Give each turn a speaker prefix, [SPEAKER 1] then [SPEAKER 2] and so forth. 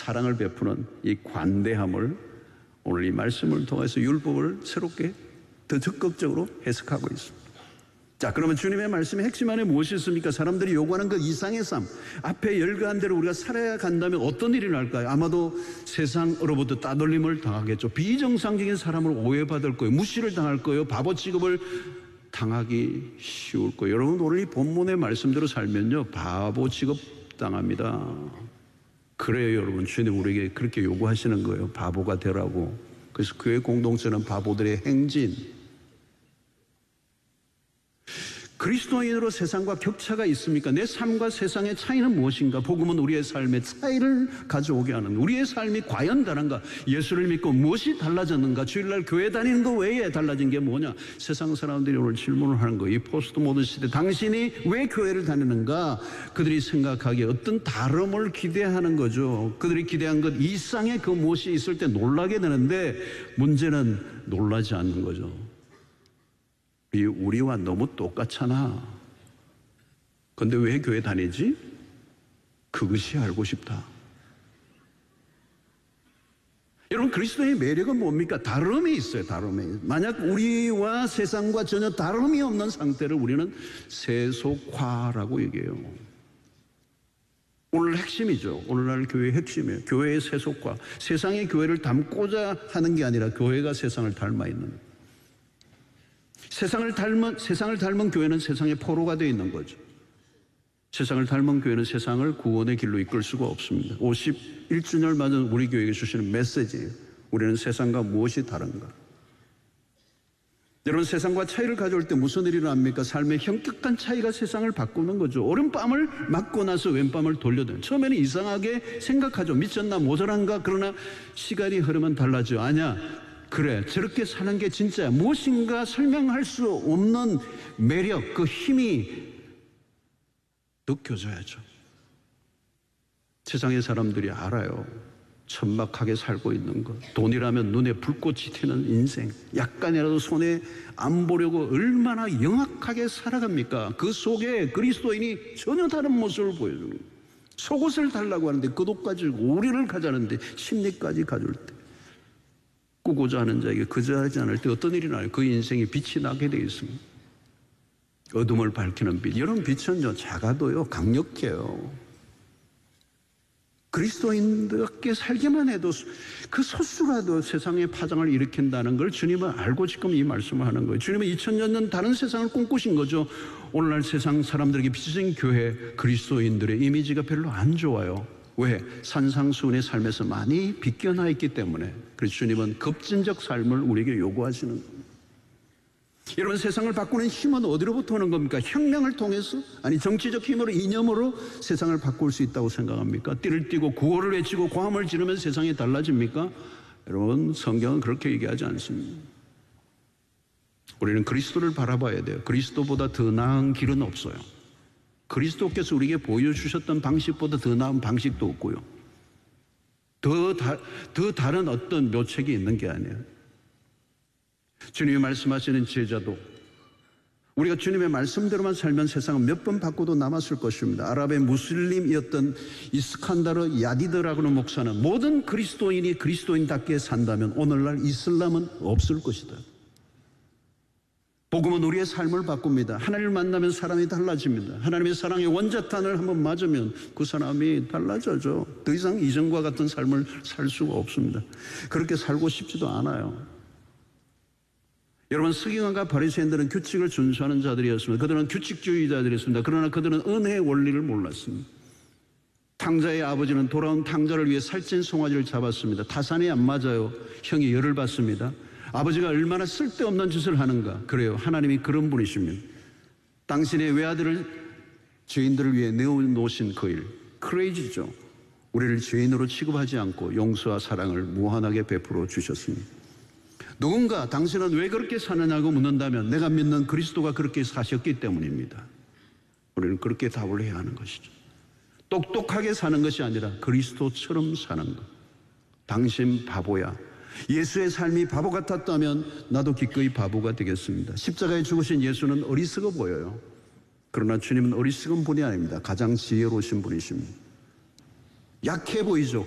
[SPEAKER 1] 사랑을 베푸는 이 관대함을 오늘 이 말씀을 통해서 율법을 새롭게 더 적극적으로 해석하고 있습니다. 자, 그러면 주님의 말씀의 핵심 안에 무엇이 있습니까? 사람들이 요구하는 그 이상의 삶, 앞에 열거한 대로 우리가 살아야 간다면 어떤 일이 날까요? 아마도 세상으로부터 따돌림을 당하겠죠. 비정상적인 사람을 오해받을 거예요. 무시를 당할 거예요. 바보 취급을 당하기 쉬울 거예요. 여러분, 오늘 이 본문의 말씀대로 살면요, 바보 취급 당합니다. 그래요, 여러분. 주님 우리에게 그렇게 요구하시는 거예요. 바보가 되라고. 그래서 교회 공동체는 바보들의 행진. 그리스도인으로 세상과 격차가 있습니까? 내 삶과 세상의 차이는 무엇인가? 복음은 우리의 삶의 차이를 가져오게 하는, 우리의 삶이 과연 다른가? 예수를 믿고 무엇이 달라졌는가? 주일날 교회 다니는 거 외에 달라진 게 뭐냐? 세상 사람들이 오늘 질문을 하는 거예요. 이 포스트 모던 시대 당신이 왜 교회를 다니는가? 그들이 생각하기에 어떤 다름을 기대하는 거죠. 그들이 기대한 것 이상의 그 무엇이 있을 때 놀라게 되는데, 문제는 놀라지 않는 거죠. 우리와 너무 똑같잖아. 근데 왜 교회 다니지? 그것이 알고 싶다. 여러분, 그리스도의 매력은 뭡니까? 다름이 있어요. 다름이. 만약 우리와 세상과 전혀 다름이 없는 상태를 우리는 세속화라고 얘기해요. 오늘 핵심이죠. 오늘날 교회의 핵심이에요. 교회의 세속화. 세상의 교회를 닮고자 하는 게 아니라 교회가 세상을 닮아 있는. 세상을 닮은 교회는 세상의 포로가 되어 있는 거죠. 세상을 닮은 교회는 세상을 구원의 길로 이끌 수가 없습니다. 51주년을 맞은 우리 교회에게 주시는 메시지예요. 우리는 세상과 무엇이 다른가? 여러분, 세상과 차이를 가져올 때 무슨 일이 일어납니까? 삶의 현격한 차이가 세상을 바꾸는 거죠. 오른밤을 맞고 나서 왼밤을 돌려대는. 처음에는 이상하게 생각하죠. 미쳤나, 모자란가? 그러나 시간이 흐르면 달라져. 아니야. 그래, 저렇게 사는 게 진짜야. 무엇인가 설명할 수 없는 매력, 그 힘이 느껴져야죠. 세상의 사람들이 알아요. 천박하게 살고 있는 것, 돈이라면 눈에 불꽃이 튀는 인생, 약간이라도 손해 안 보려고 얼마나 영악하게 살아갑니까? 그 속에 그리스도인이 전혀 다른 모습을 보여주는 거예요. 속옷을 달라고 하는데 그 옷 가지고 오리를 가자는데 심리까지 가져올 때, 꾸고자 하는 자에게 거절하지 않을 때 어떤 일이 나요? 그 인생에 빛이 나게 되어 있습니다. 어둠을 밝히는 빛. 이런 빛은요, 작아도요, 강력해요. 그리스도인답게 살기만 해도 그 소수라도 세상의 파장을 일으킨다는 걸 주님은 알고 지금 이 말씀을 하는 거예요. 주님은 2000년 전 다른 세상을 꿈꾸신 거죠. 오늘날 세상 사람들에게 비춰진 교회, 그리스도인들의 이미지가 별로 안 좋아요. 왜? 산상수훈의 삶에서 많이 비껴나 있기 때문에. 그래서 주님은 급진적 삶을 우리에게 요구하시는 겁니다. 여러분, 세상을 바꾸는 힘은 어디로부터 오는 겁니까? 혁명을 통해서? 아니, 정치적 힘으로, 이념으로 세상을 바꿀 수 있다고 생각합니까? 띠를 띠고 구호를 외치고 고함을 지르면 세상이 달라집니까? 여러분, 성경은 그렇게 얘기하지 않습니다. 우리는 그리스도를 바라봐야 돼요. 그리스도보다 더 나은 길은 없어요. 그리스도께서 우리에게 보여주셨던 방식보다 더 나은 방식도 없고요. 더 다른 어떤 묘책이 있는 게 아니에요. 주님이 말씀하시는 제자도 우리가 주님의 말씀대로만 살면 세상은 몇 번 바꿔도 남았을 것입니다. 아랍의 무슬림이었던 이스칸다르 야디드라고는 목사는 모든 그리스도인이 그리스도인답게 산다면 오늘날 이슬람은 없을 것이다. 복음은 우리의 삶을 바꿉니다. 하나님을 만나면 사람이 달라집니다. 하나님의 사랑의 원자탄을 한번 맞으면 그 사람이 달라져죠. 더 이상 이전과 같은 삶을 살 수가 없습니다. 그렇게 살고 싶지도 않아요. 여러분, 서기관과 바리새인들은 규칙을 준수하는 자들이었습니다. 그들은 규칙주의자들이었습니다. 그러나 그들은 은혜의 원리를 몰랐습니다. 탕자의 아버지는 돌아온 탕자를 위해 살찐 송아지를 잡았습니다. 타산이 안 맞아요. 형이 열을 받습니다. 아버지가 얼마나 쓸데없는 짓을 하는가. 그래요, 하나님이 그런 분이십니다. 당신의 외아들을 죄인들을 위해 내어놓으신 그 일, 크레이지죠. 우리를 죄인으로 취급하지 않고 용서와 사랑을 무한하게 베풀어 주셨습니다. 누군가 당신은 왜 그렇게 사느냐고 묻는다면 내가 믿는 그리스도가 그렇게 사셨기 때문입니다. 우리는 그렇게 답을 해야 하는 것이죠. 똑똑하게 사는 것이 아니라 그리스도처럼 사는 것. 당신 바보야. 예수의 삶이 바보 같았다면 나도 기꺼이 바보가 되겠습니다. 십자가에 죽으신 예수는 어리석어 보여요. 그러나 주님은 어리석은 분이 아닙니다. 가장 지혜로우신 분이십니다. 약해 보이죠.